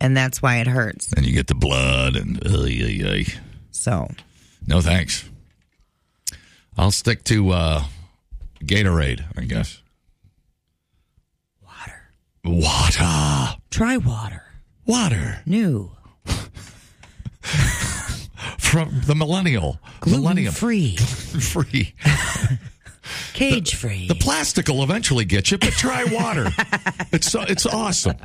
and that's why it hurts. And you get the blood and So, no thanks. I'll stick to Gatorade, I guess. Water. Try water. Water. New. From the millennial. Gluten-free. Free. Cage-free. The plastic will eventually get you, but try water. It's awesome.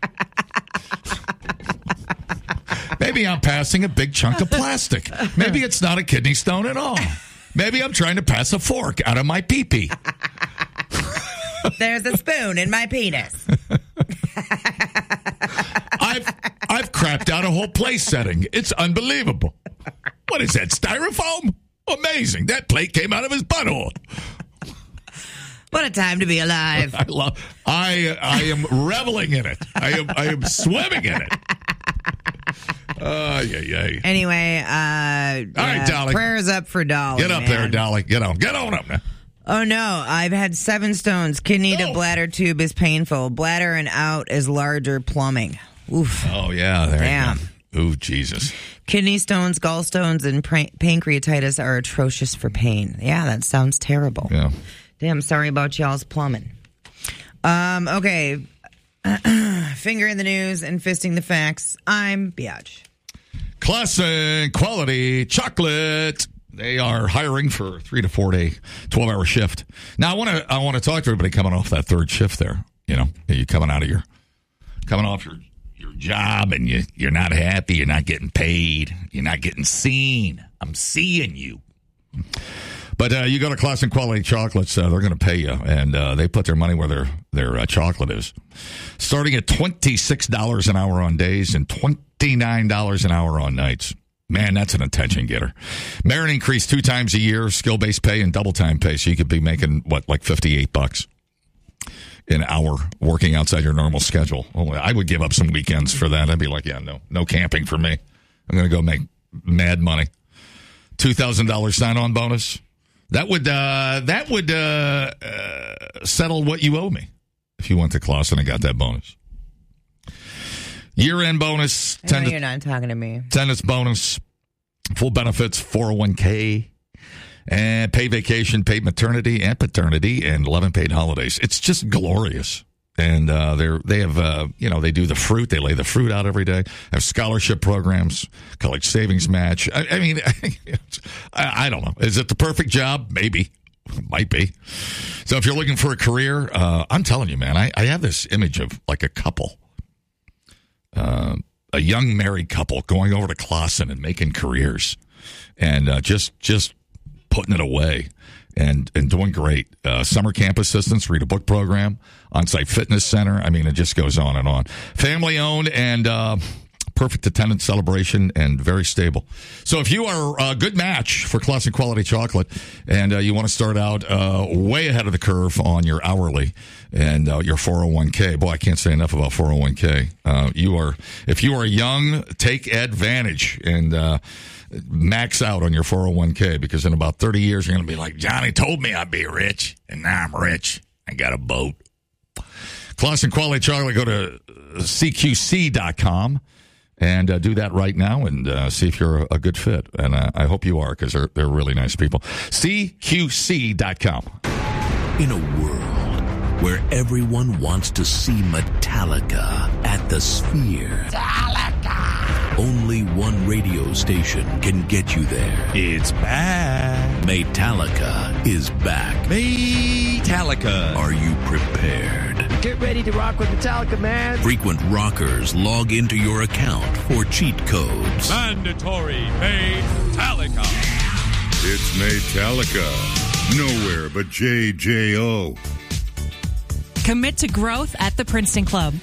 Maybe I'm passing a big chunk of plastic. Maybe it's not a kidney stone at all. Maybe I'm trying to pass a fork out of my pee-pee. There's a spoon in my penis. I've crapped out a whole place setting. It's unbelievable. What is that, styrofoam? Amazing. That plate came out of his butthole. What a time to be alive. I am reveling in it. I am swimming in it. Anyway, all right, Dolly. Prayers up for Dolly. Get up there, Dolly. Get on up now. Oh, no. I've had 7 stones. Kidney to bladder tube is painful. Bladder and out is larger plumbing. Oof. Oh, yeah. There Damn. you go. Ooh, Jesus. Kidney stones, gallstones, and pancreatitis are atrocious for pain. Yeah, that sounds terrible. Yeah. Damn, sorry about y'all's plumbing. Okay. Finger in the news and fisting the facts. I'm Biatch. Classic Quality Chocolate. They are hiring for 3 to 4 day, 12-hour shift. Now, I want to talk to everybody coming off that third shift there. You know, you coming off your job and you're not happy. You're not getting paid. You're not getting seen. I'm seeing you. But you go to Classic Quality Chocolates, they're going to pay you, and they put their money where their chocolate is. Starting at $26 an hour on days and $29 an hour on nights. Man, that's an attention getter. Merit increase 2 times a year, skill-based pay and double-time pay, so you could be making, like $58 an hour working outside your normal schedule. Well, I would give up some weekends for that. I'd be like, yeah, no camping for me. I'm going to go make mad money. $2,000 sign-on bonus. That would settle what you owe me if you went to Clausen and got that bonus. Year-end bonus. I know you're not talking to me. Tennis bonus. Full benefits, 401k, and paid vacation, paid maternity and paternity, and 11 paid holidays. It's just glorious. And they have they do the fruit. They lay the fruit out every day. Have scholarship programs, college savings match. I mean, I don't know. Is it the perfect job? Maybe. Might be. So if you're looking for a career, I'm telling you, man, I have this image of like a couple, a young married couple going over to Clausen and making careers and just putting it away. And doing great. Summer camp assistants, read a book program, on-site fitness center. I mean, it just goes on and on. Family-owned and perfect attendance celebration and very stable. So if you are a good match for Classic Quality Chocolate and you want to start out way ahead of the curve on your hourly and your 401k, boy, I can't say enough about 401k. If you are young, take advantage and max out on your 401k because in about 30 years, you're going to be like, Johnny told me I'd be rich, and now I'm rich. I got a boat. Classic Quality Chocolate, go to CQC.com and do that right now and see if you're a good fit. And I hope you are because they're really nice people. CQC.com. In a world where everyone wants to see Metallica at the Sphere. Only one radio station can get you there. It's back. Metallica is back. Metallica. Are you prepared? Get ready to rock with Metallica, man. Frequent rockers log into your account for cheat codes. Mandatory Metallica. It's Metallica. Nowhere but JJO. Commit to growth at the Princeton Club.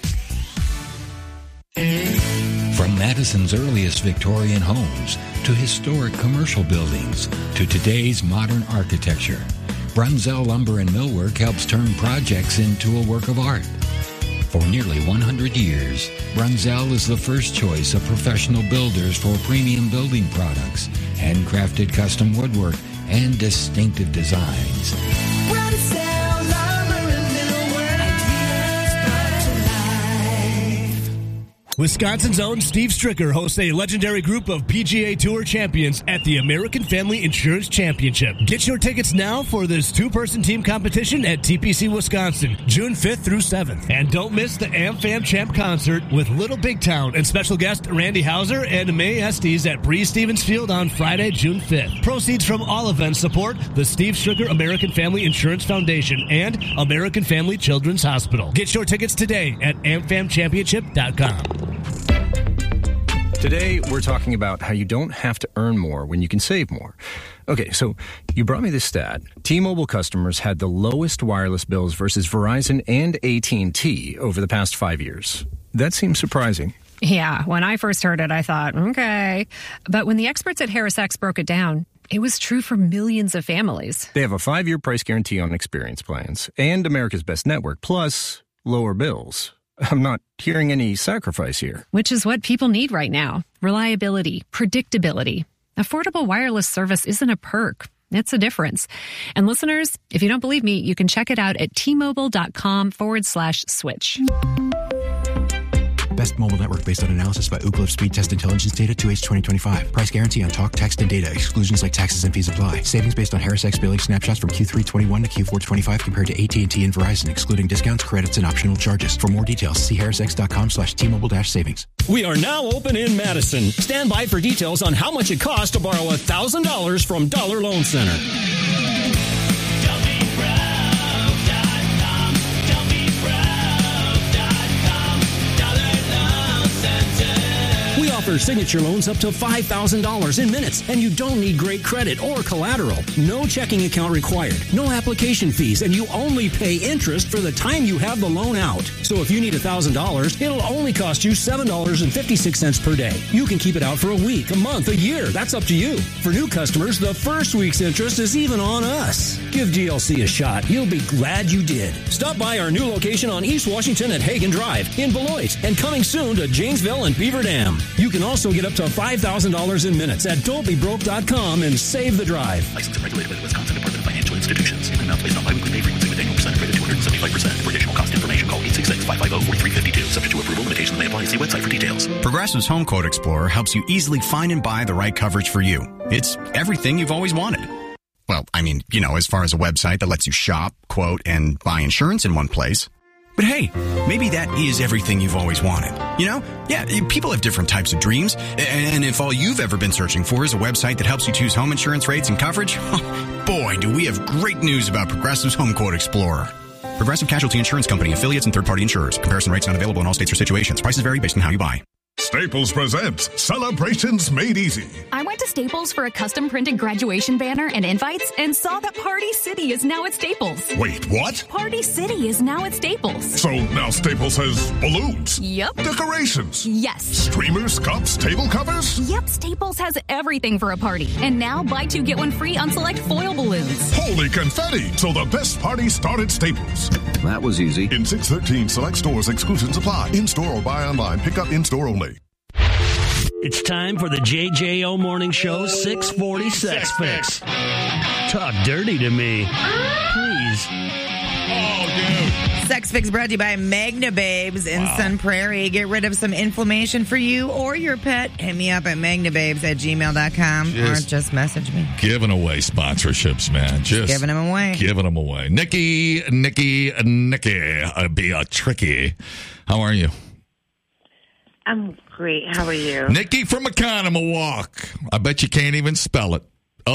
From Madison's earliest Victorian homes to historic commercial buildings to today's modern architecture, Brunzell Lumber and Millwork helps turn projects into a work of art. For nearly 100 years, Brunzell is the first choice of professional builders for premium building products, handcrafted custom woodwork, and distinctive designs. Brunzell Lumber and Millwork. Wisconsin's own Steve Stricker hosts a legendary group of PGA Tour champions at the American Family Insurance Championship. Get your tickets now for this two-person team competition at TPC Wisconsin, June 5th through 7th. And don't miss the AmFam Champ concert with Little Big Town and special guest Randy Hauser and Mae Estes at Breeze Stevens Field on Friday, June 5th. Proceeds from all events support the Steve Stricker American Family Insurance Foundation and American Family Children's Hospital. Get your tickets today at amfamchampionship.com. Today, we're talking about how you don't have to earn more when you can save more. Okay, so you brought me this stat. T-Mobile customers had the lowest wireless bills versus Verizon and AT&T over the past 5 years. That seems surprising. Yeah, when I first heard it, I thought, okay. But when the experts at HarrisX broke it down, it was true for millions of families. They have a 5-year price guarantee on experience plans and America's Best Network, plus lower bills. I'm not hearing any sacrifice here. Which is what people need right now. Reliability, predictability. Affordable wireless service isn't a perk. It's a difference. And listeners, if you don't believe me, you can check it out at tmobile.com/switch. Best mobile network based on analysis by Ookla Speed Test Intelligence Data 2H 2025. Price guarantee on talk, text, and data. Exclusions like taxes and fees apply. Savings based on HarrisX billing snapshots from Q3 21 to Q4 25 compared to AT&T and Verizon, excluding discounts, credits, and optional charges. For more details, see harrisx.com/T-Mobile-savings. We are now open in Madison. Stand by for details on how much it costs to borrow $1,000 from Dollar Loan Center. We offer signature loans up to $5,000 in minutes, and you don't need great credit or collateral. No checking account required, no application fees, and you only pay interest for the time you have the loan out. So if you need $1,000, it'll only cost you $7.56 per day. You can keep it out for a week, a month, a year. That's up to you. For new customers, the first week's interest is even on us. Give GLC a shot. You'll be glad you did. Stop by our new location on East Washington at Hagen Drive in Beloit, and coming soon to Janesville and Beaver Dam. You can also get up to $5,000 in minutes at don'tbebroke.com and save the drive. Licensed and regulated by the Wisconsin Department of Financial Institutions. In amounts based on biweekly pay frequency with annual percentage rate of 275%. For additional cost information, call 866-550-4352. Subject to approval, limitations may apply. See website for details. Progressive's Home Quote Explorer helps you easily find and buy the right coverage for you. It's everything you've always wanted. Well, I mean, as far as a website that lets you shop, quote, and buy insurance in one place. But hey, maybe that is everything you've always wanted. Yeah, people have different types of dreams. And if all you've ever been searching for is a website that helps you choose home insurance rates and coverage, boy, do we have great news about Progressive's Home Quote Explorer. Progressive Casualty Insurance Company, affiliates, and third-party insurers. Comparison rates not available in all states or situations. Prices vary based on how you buy. Staples presents Celebrations Made Easy. I went to Staples for a custom-printed graduation banner and invites and saw that Party City is now at Staples. Wait, what? Party City is now at Staples. So now Staples has balloons? Yep. Decorations? Yes. Streamers, cups, table covers? Yep, Staples has everything for a party. And now buy two, get one free on select foil balloons. Holy confetti! So the best party started at Staples. That was easy. In 613 select stores, exclusions apply. In-store or buy online. Pick up in-store only. It's time for the JJO Morning Show 640 Sex Fix. Talk dirty to me, please. Oh, dude. Sex Fix brought to you by Magna Babes in Sun Prairie. Get rid of some inflammation for you or your pet. Hit me up at magnababes@gmail.com or just message me. Giving away sponsorships, man. Just giving them away. Giving them away. Nikki, be a tricky. How are you? I'm great. How are you? Nikki from Economawalk. I bet you can't even spell it.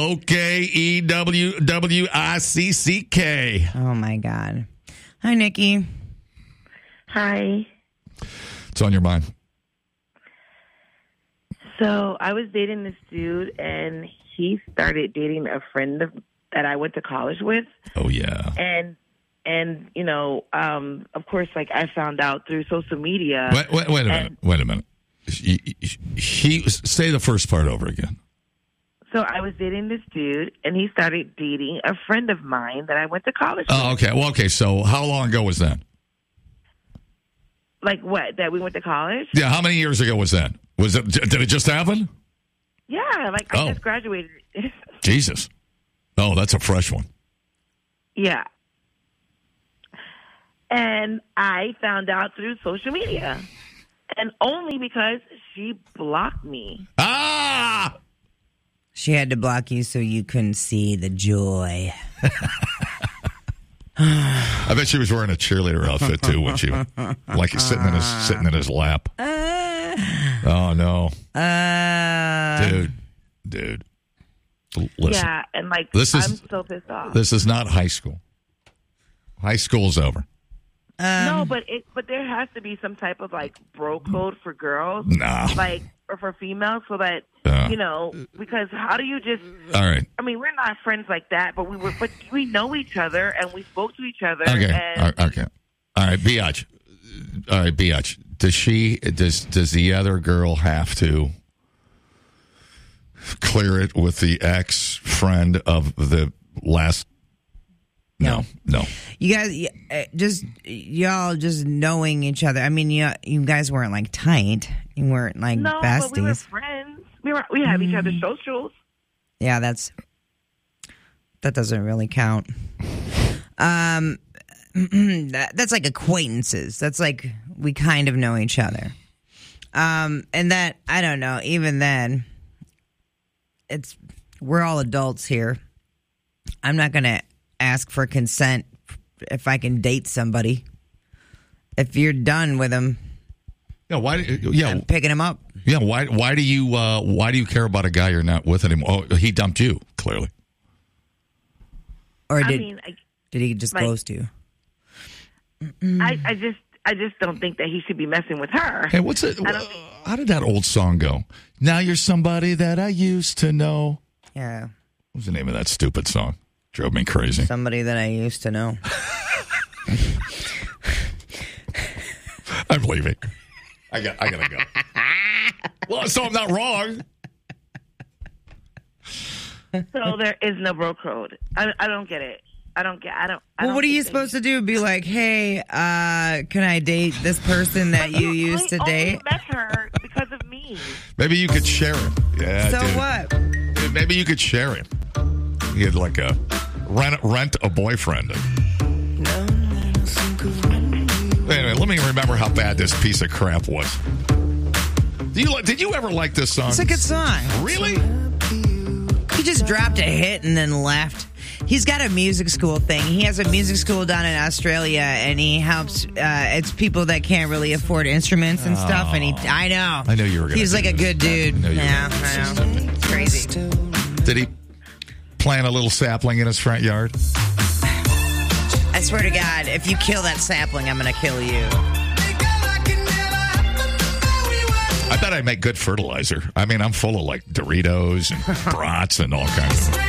OKEWWICCK. Oh, my God. Hi, Nikki. Hi. What's on your mind? So I was dating this dude, and he started dating a friend that I went to college with. Oh, yeah. And of course, I found out through social media. Wait a minute. He say the first part over again. So I was dating this dude, and he started dating a friend of mine that I went to college with. Oh, okay. Well, okay. So how long ago was that? Like what? That we went to college? Yeah. How many years ago was that? Did it just happen? Yeah. I just graduated. Jesus. Oh, that's a fresh one. Yeah. And I found out through social media. And only because she blocked me. Ah! She had to block you so you couldn't see the joy. I bet she was wearing a cheerleader outfit too when she, like, sitting in his lap. Oh no, dude. Listen, Yeah, and like I'm so pissed off. This is not high school. High school's over. No, but there has to be some type of like bro code for girls, like or for females, so that because how do you just? All right. I mean, we're not friends like that, but we know each other and we spoke to each other. Okay. And Okay. All right, Biatch. Does the other girl have to clear it with the ex-friend of the last? No. You guys, y'all just knowing each other. I mean, you guys weren't like tight. You weren't like besties. But we were friends. We have each other's socials. Yeah, that doesn't really count. That's like acquaintances. That's like we kind of know each other. And that, I don't know, even then, we're all adults here. I'm not going to ask for consent if I can date somebody. If you're done with them, I'm picking him up. Yeah, why do you care about a guy you're not with anymore? Oh, he dumped you, clearly. Or did he just ghost you? I just don't think that he should be messing with her. Hey, how did that old song go? Now you're somebody that I used to know. Yeah. What was the name of that stupid song? Drove me crazy. Somebody that I used to know. I'm leaving. I gotta go. Well, so I'm not wrong. So there is no bro code. I don't get it. Well, what are you supposed to do? Be like, hey, can I date this person that you used to date? I only met her because of me. Maybe you could share him. Yeah. So dude. what? Maybe you could share him. You had like a rent a boyfriend. Anyway, let me remember how bad this piece of crap was. Did you ever like this song? It's a good song. Really? He just dropped a hit and then left. He's got a music school thing. He has a music school down in Australia, and he helps. It's people that can't really afford instruments and stuff. And I know. I know you were. He's like a good dude. Yeah, I know. It's crazy. Did he plant a little sapling in his front yard? I swear to God, if you kill that sapling, I'm going to kill you. I bet I make good fertilizer. I mean, I'm full of like Doritos and brats and all kinds of.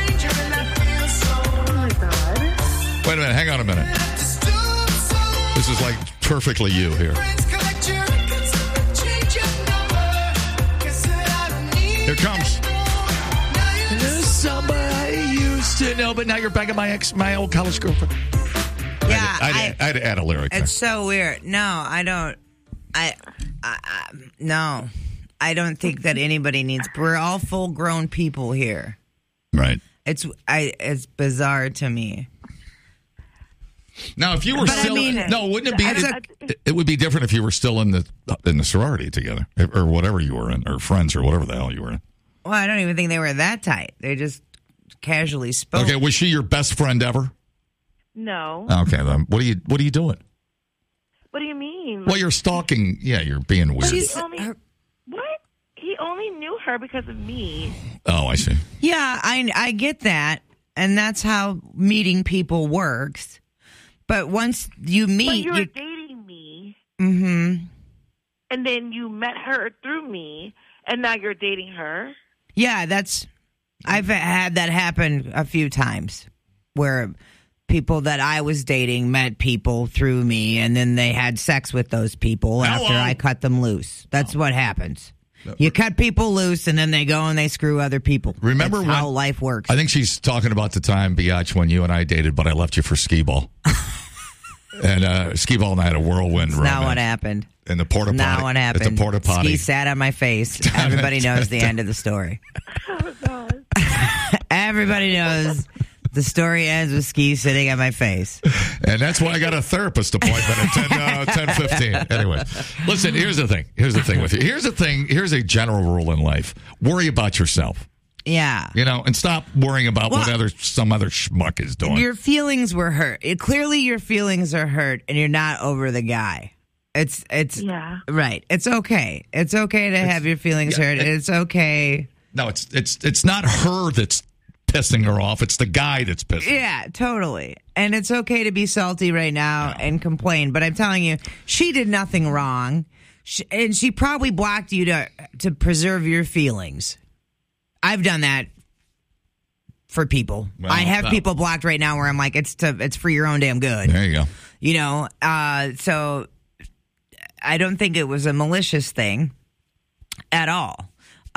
Wait a minute, hang on a minute. This is like perfectly you here. Here comes. There's somebody I used to know, but now you're back at my old college girlfriend. Yeah, I had to add a lyric. It's so weird. No, I don't. No, I don't think that anybody needs. We're all full grown people here. Right. It's bizarre to me. Now, if you were wouldn't it be? It would be different if you were still in the sorority together, or whatever you were in, or friends, or whatever the hell you were in. Well, I don't even think they were that tight. They just casually spoke. Okay, was she your best friend ever? No. Okay, then what are you doing? What do you mean? Well, you're stalking. Yeah, you're being weird. What? He only knew her because of me. Oh, I see. Yeah, I get that, and that's how meeting people works. But once you meet, you're dating me. Mm-hmm. And then you met her through me, and now you're dating her. Yeah, I've had that happen a few times where people that I was dating met people through me, and then they had sex with those people after I cut them loose. That's what happens. You cut people loose, and then they go and they screw other people. Remember That's how life works. I think she's talking about the time, Biatch, when you and I dated, but I left you for skee-ball. And skee-ball and I had a whirlwind romance. Not what happened. In the porta potty. Not what happened. At the porta potty. Ski sat on my face. Everybody knows the end of the story. Oh, God. Everybody knows The story ends with Ski sitting on my face. And that's why I got a therapist appointment at 10:15. Anyway, listen, here's the thing with you. Here's a general rule in life. Worry about yourself. Yeah. And stop worrying about what some other schmuck is doing. Your feelings were hurt. Clearly your feelings are hurt and you're not over the guy. It's right. It's okay. It's okay to have your feelings hurt. It's okay. No, it's not her that's pissing her off. It's the guy that's pissing. Yeah, totally. And it's okay to be salty right now and complain. But I'm telling you, she did nothing wrong. And she probably blocked you to preserve your feelings. I've done that for people. Well, I have people blocked right now where I'm like, it's for your own damn good. There you go. So I don't think it was a malicious thing at all.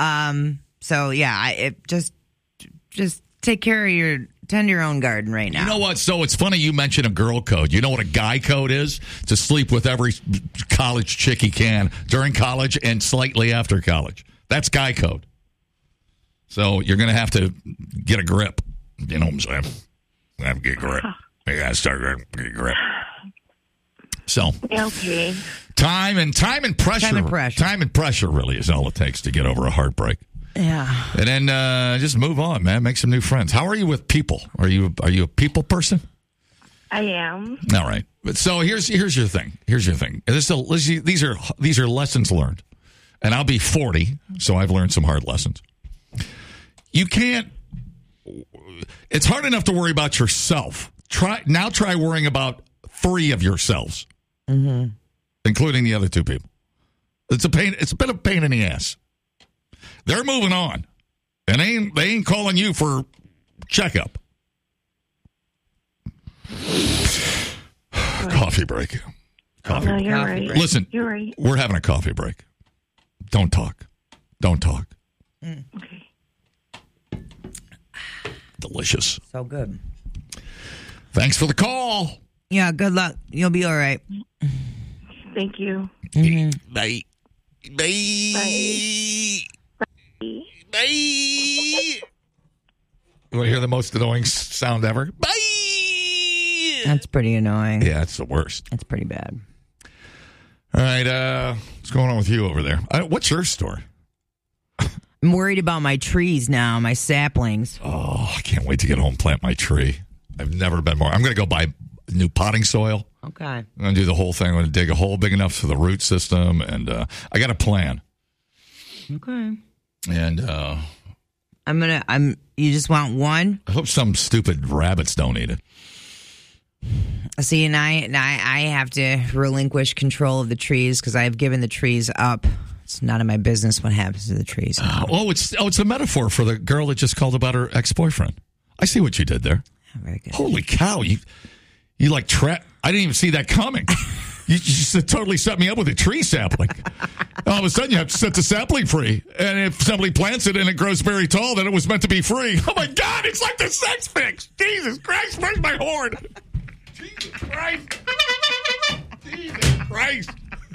Just take care of tend your own garden right now. You know what? So it's funny you mention a girl code. You know what a guy code is? To sleep with every college chick he can during college and slightly after college. That's guy code. So you're going to have to get a grip. You know what I'm saying? I have to get a grip. I got to start getting a grip. So, okay. Time and pressure. Time and pressure really is all it takes to get over a heartbreak. Yeah. And then just move on, man. Make some new friends. How are you with people? Are you a people person? I am. All right. So here's your thing. These are lessons learned. And I'll be 40, so I've learned some hard lessons. You can't. It's hard enough to worry about yourself. Try worrying about 3 of yourselves, including the other 2 people. It's a pain. It's a bit of a pain in the ass. They're moving on, and they ain't calling you for checkup. Coffee break. You're right. Listen, you're right. We're having a coffee break. Don't talk. Okay. Delicious. So good. Thanks for the call. Yeah, good luck. You'll be all right. Thank you. Mm-hmm. Bye. Bye. Bye. You want to hear the most annoying sound ever? Bye. That's pretty annoying. Yeah, it's the worst. That's pretty bad. All right, what's going on with you over there? What's your story? I'm worried about my trees now, my saplings. Oh, I can't wait to get home and plant my tree. I've never been more. I'm going to go buy new potting soil. Okay. I'm going to do the whole thing. I'm going to dig a hole big enough for the root system, and I got a plan. Okay. And you just want one? I hope some stupid rabbits don't eat it. See, and I have to relinquish control of the trees because I've given the trees up. It's none of my business what happens to the trees. It's a metaphor for the girl that just called about her ex-boyfriend. I see what you did there. Very good. Holy cow! You like I didn't even see that coming. You just totally set me up with a tree sapling. All of a sudden, you have to set the sapling free, and if somebody plants it and it grows very tall, then it was meant to be free. Oh my God! It's like the sex fix. Jesus Christ! Where's my horn? Jesus Christ! Jesus Christ!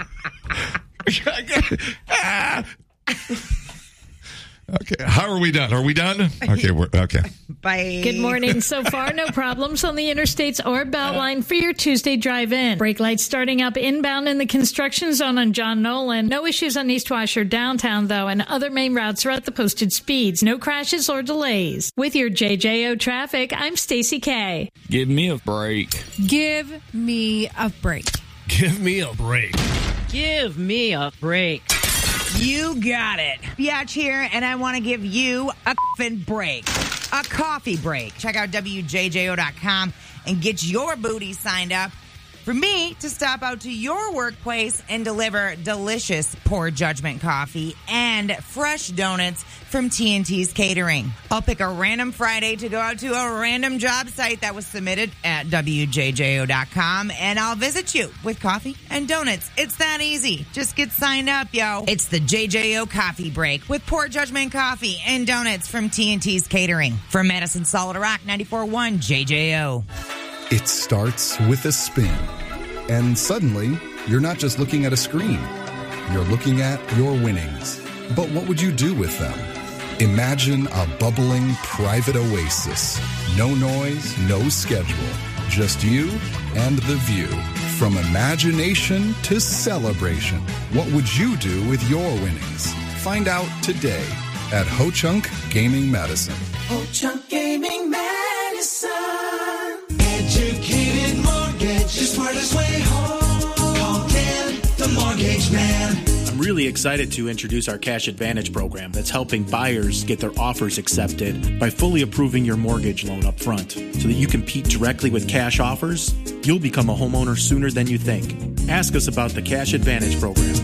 Okay, how are we done? Are we done? Okay, we're okay. Bye. Good morning. So far, no problems on the interstates or Beltline for your Tuesday drive-in. Brake lights starting up inbound in the construction zone on John Nolan. No issues on East Wash or downtown, though, and other main routes are at the posted speeds. No crashes or delays. With your JJO traffic, I'm Stacey K. Give me a break. Give me a break. Give me a break. Give me a break. You got it. Biatch here, and I want to give you a break. A coffee break. Check out WJJO.com and get your booty signed up for me to stop out to your workplace and deliver delicious Poor Judgment coffee and fresh donuts from TNT's Catering. I'll pick a random Friday to go out to a random job site that was submitted at WJJO.com, and I'll visit you with coffee and donuts. It's that easy. Just get signed up, yo. It's the JJO Coffee Break with Poor Judgment coffee and donuts from TNT's Catering. From Madison Solid Rock, 94.1 JJO. It starts with a spin. And suddenly, you're not just looking at a screen. You're looking at your winnings. But what would you do with them? Imagine a bubbling private oasis. No noise, no schedule. Just you and the view. From imagination to celebration. What would you do with your winnings? Find out today at Ho-Chunk Gaming Medicine. Ho-Chunk Gaming Medicine. Educated mortgage, the smartest way home. Call Ken, the mortgage man. I'm really excited to introduce our Cash Advantage program that's helping buyers get their offers accepted by fully approving your mortgage loan up front. So that you compete directly with cash offers, you'll become a homeowner sooner than you think. Ask us about the Cash Advantage program.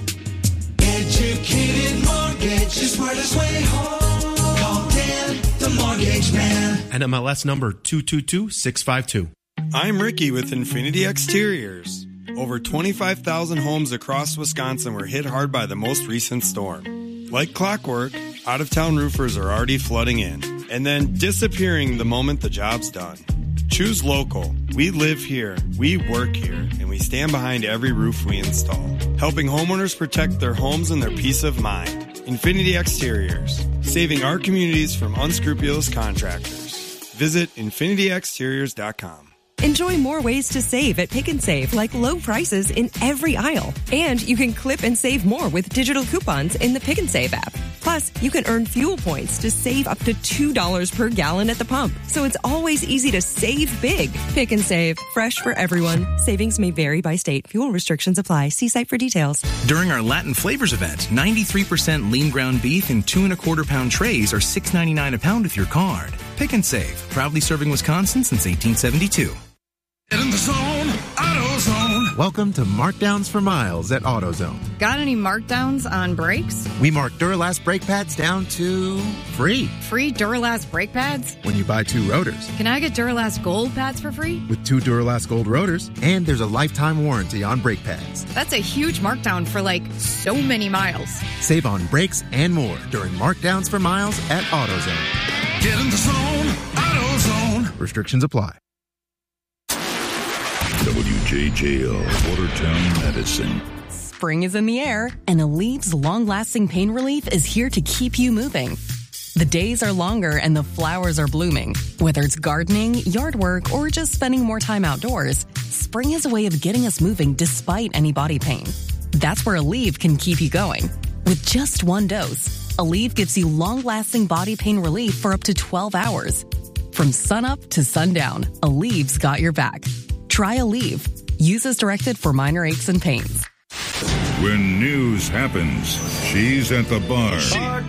Educated mortgage, the smartest way home. Call Dan, the mortgage man. NMLS number 222652. I'm Ricky with Infinity Exteriors. Over 25,000 homes across Wisconsin were hit hard by the most recent storm. Like clockwork, out-of-town roofers are already flooding in and then disappearing the moment the job's done. Choose local. We live here, we work here, and we stand behind every roof we install, helping homeowners protect their homes and their peace of mind. Infinity Exteriors, saving our communities from unscrupulous contractors. Visit infinityexteriors.com. Enjoy more ways to save at Pick and Save, like low prices in every aisle. And you can clip and save more with digital coupons in the Pick and Save app. Plus, you can earn fuel points to save up to $2 per gallon at the pump. So it's always easy to save big. Pick and Save, fresh for everyone. Savings may vary by state. Fuel restrictions apply. See site for details. During our Latin Flavors event, 93% lean ground beef in 2 1/4 pound trays are $6.99 a pound with your card. Pick and Save, proudly serving Wisconsin since 1872. Get in the zone, AutoZone. Welcome to Markdowns for Miles at AutoZone. Got any markdowns on brakes? We mark Duralast brake pads down to free. Free Duralast brake pads? When you buy 2 rotors. Can I get Duralast Gold pads for free? With 2 Duralast Gold rotors, and there's a lifetime warranty on brake pads. That's a huge markdown for so many miles. Save on brakes and more during Markdowns for Miles at AutoZone. Get in the zone, AutoZone. Restrictions apply. WJJO, Watertown, Medicine. Spring is in the air, and Aleve's long-lasting pain relief is here to keep you moving. The days are longer and the flowers are blooming. Whether it's gardening, yard work, or just spending more time outdoors, spring is a way of getting us moving despite any body pain. That's where Aleve can keep you going. With just 1 dose, Aleve gives you long-lasting body pain relief for up to 12 hours. From sunup to sundown, Aleve's got your back. Try Aleve. Use as directed for minor aches and pains. When news happens, she's at the bar.